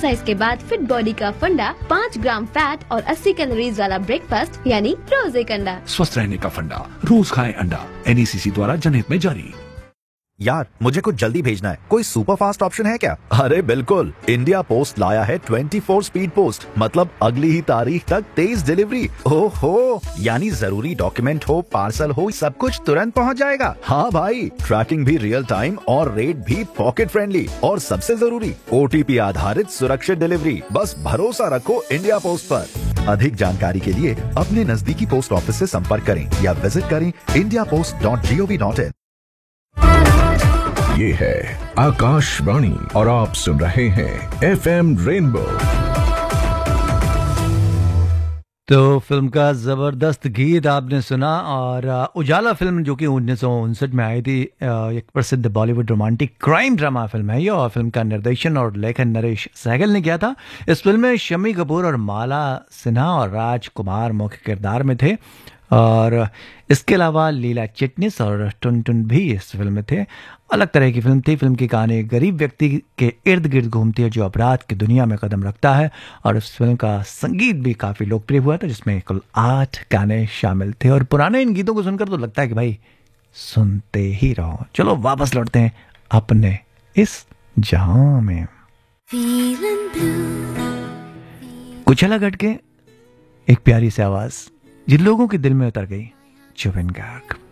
Exercise के बाद fit body का फंडा, 5 ग्राम फैट और 80 कैलोरीज वाला ब्रेकफास्ट यानी रोज एक अंडा। स्वस्थ रहने का फंडा, रोज खाएं अंडा। NECC द्वारा जनहित में जारी। यार मुझे कुछ जल्दी भेजना है, कोई सुपर फास्ट ऑप्शन है क्या? अरे बिल्कुल, इंडिया पोस्ट लाया है 24 स्पीड पोस्ट, मतलब अगली ही तारीख तक तेज डिलीवरी। ओहो, यानी जरूरी डॉक्यूमेंट हो, पार्सल हो, सब कुछ तुरंत पहुंच जाएगा। हाँ भाई, ट्रैकिंग भी रियल टाइम और रेट भी पॉकेट फ्रेंडली, और सबसे जरूरी OTP आधारित सुरक्षित डिलीवरी। बस भरोसा रखो इंडिया पोस्ट पर। अधिक जानकारी के लिए अपने नजदीकी पोस्ट ऑफिस से संपर्क करें या विजिट करें indiapost.gov.in। ये है आकाशवाणी और आप सुन रहे हैं FM रेनबो। तो फिल्म का जबरदस्त गीत आपने सुना, और उजाला फिल्म जो कि 1959 में आई थी, एक प्रसिद्ध Bollywood romantic crime drama film है ये, और फिल्म का निर्देशन और लेखन नरेश सहगल ने किया था। इस फिल्म में शम्मी कपूर और माला सिन्हा और राजकुमार मुख्य किरदार में थे, और इसके अलावा लीला चिटनिस और टुनटुन भी इस फिल्म में थे। अलग तरह की फिल्म थी। फिल्म की कहानी एक गरीब व्यक्ति के इर्द गिर्द घूमती है जो अपराध की दुनिया में कदम रखता है, और इस फिल्म का संगीत भी काफ़ी लोकप्रिय हुआ था, जिसमें कुल 8 गाने शामिल थे। और पुराने इन गीतों को सुनकर तो लगता है कि भाई सुनते ही रहो। चलो वापस लौटते हैं अपने इस जहां में। कुछ अलग हटके एक प्यारी सी आवाज जिन लोगों के दिल में उतर गई, जुबिन गार्ग।